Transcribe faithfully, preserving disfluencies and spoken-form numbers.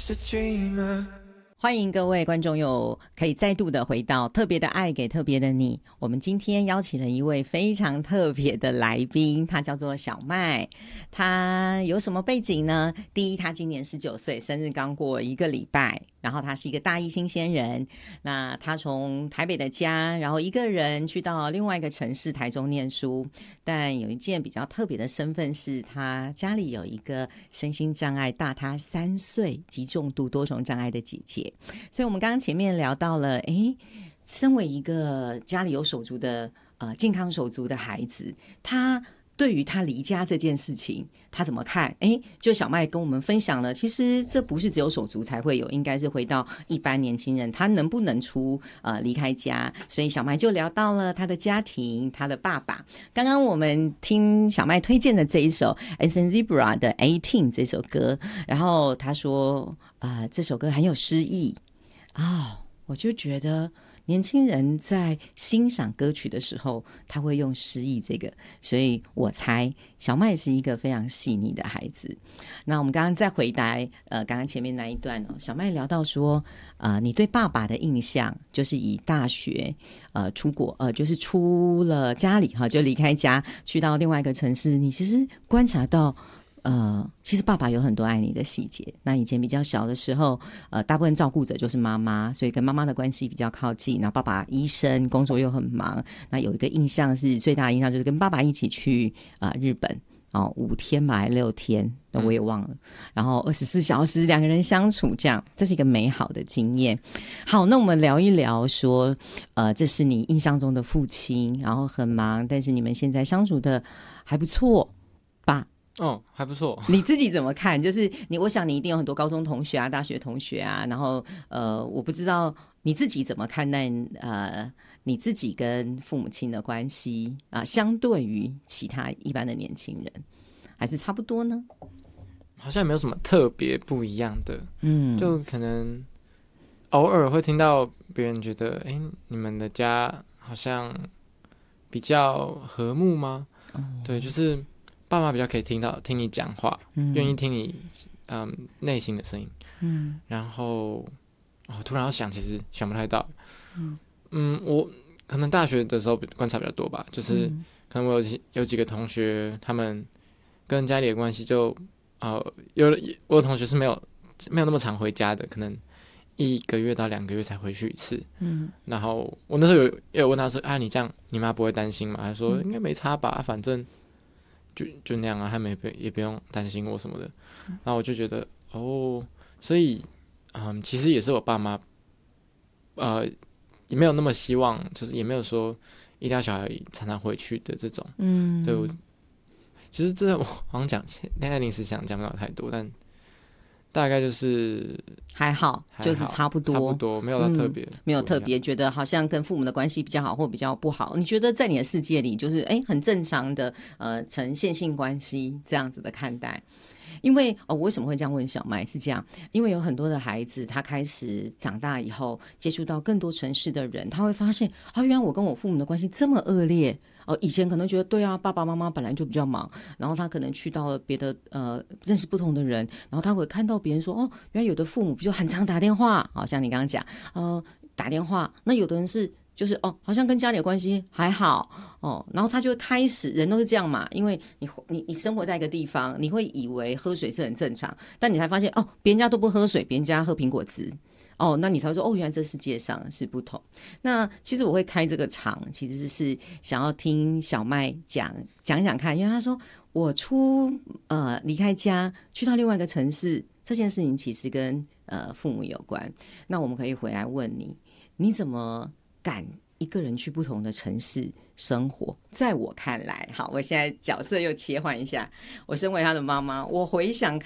just a dreamer。 欢迎各位观众友可以再度的回到特别的爱给特别的你。我们今天邀请了一位非常特别的来宾，他叫做小麦。他有什么背景呢？第一，他今年十九岁，生日刚过一个礼拜，然后他是一个大一新鲜人。那他从台北的家，然后一个人去到另外一个城市台中念书，但有一件比较特别的身份是，他家里有一个身心障碍大他三岁、极重度多重障碍的姐姐。所以我们刚刚前面聊到了，诶，身为一个家里有手足的呃健康手足的孩子，他对于他离家这件事情他怎么看？诶，就小麦跟我们分享了，其实这不是只有手足才会有，应该是回到一般年轻人他能不能出呃离开家。所以小麦就聊到了他的家庭，他的爸爸。刚刚我们听小麦推荐的这一首 Anson Zebra 的eighteen 这首歌，然后他说呃这首歌很有诗意啊、哦，我就觉得年轻人在欣赏歌曲的时候，他会用诗意这个，所以我猜小麦是一个非常细腻的孩子。那我们刚刚再回答，呃，刚刚前面那一段哦，小麦聊到说，呃，你对爸爸的印象就是以大学呃出国，呃，就是出了家里哈，就离开家去到另外一个城市，你其实观察到。呃，其实爸爸有很多爱你的细节。那以前比较小的时候，呃，大部分照顾者就是妈妈，所以跟妈妈的关系比较靠近。然后爸爸医生，工作又很忙。那有一个印象是最大的印象就是跟爸爸一起去啊、呃、日本哦，五天吧，还六天，那我也忘了。然后二十四小时两个人相处，这样这是一个美好的经验。好，那我们聊一聊说，呃，这是你印象中的父亲，然后很忙，但是你们现在相处的还不错吧？ 哦，还不错。 你自己怎么看？就是你，我想你一定有很多高中同学啊、大学同学啊，然后呃，我不知道你自己怎么看待呃你自己跟父母亲的关系啊、呃，相对于其他一般的年轻人，还是差不多呢？ 好像也没有什么特别不一样的， 嗯， 就可能偶尔会听到别人觉得，哎，你们的家好像比较和睦吗？哦、对，就是爸妈比较可以听到听你讲话，愿、嗯、意听你嗯内心的声音，嗯，然后哦，突然要想，其实想不太到，嗯嗯，我可能大学的时候观察比较多吧，就是可能我有有几个同学，他们跟家里的关系就呃有我的同学是没有没有那么常回家的，可能一个月到两个月才回去一次，嗯，然后我那时候有也有问他说啊，你这样你妈不会担心吗？他说应该没差吧，反正。就就那样啊，他们也也不用担心我什么的。然后我就觉得哦，所以嗯，其实也是我爸妈，呃，也没有那么希望，就是也没有说一定要小孩常常回去的这种。嗯，对我其实这我好像讲恋爱临时想讲不了太多，但大概就是还好，就是差不多， 差不多，没有到特别、嗯， 没有特别觉得好像跟父母的关系比较好或比较不好。你觉得在你的世界里，就是哎很正常的呃呈现性关系这样子的看待？因为哦，我为什么会这样问小麦？是这样，因为有很多的孩子，他开始长大以后，接触到更多城市的人，他会发现啊，原来我跟我父母的关系这么恶劣。哦，以前可能觉得对啊，爸爸妈妈本来就比较忙，然后他可能去到了别的呃认识不同的人，然后他会看到别人说哦，原来有的父母比如很常打电话，好像你刚刚讲呃打电话，那有的人是就是哦好像跟家里的关系还好哦，然后他就开始人都是这样嘛，因为你你你生活在一个地方，你会以为喝水是很正常，但你才发现哦别人家都不喝水，别人家喝苹果汁。哦，那你才会说哦，原来这世界上是不同。那其实我会开这个场，其实是想要听小麦讲讲讲看，因为他说我出呃离开家去到另外一个城市，这件事情其实跟呃父母有关。那我们可以回来问你，你怎么敢一个人去不同的城市生活？在我看来，好，我现在角色又切换一下，我身为他的妈妈，我回想